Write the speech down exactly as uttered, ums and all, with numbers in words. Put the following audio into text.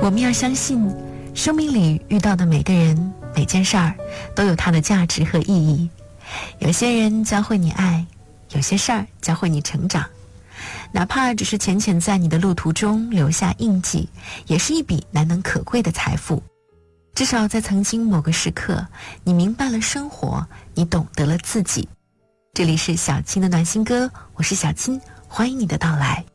我们要相信，生命里遇到的每个人、每件事儿都有它的价值和意义。有些人教会你爱，有些事儿教会你成长，哪怕只是浅浅在你的路途中留下印记，也是一笔难能可贵的财富。至少在曾经某个时刻，你明白了生活，你懂得了自己。这里是小青的暖心歌，我是小青，欢迎你的到来。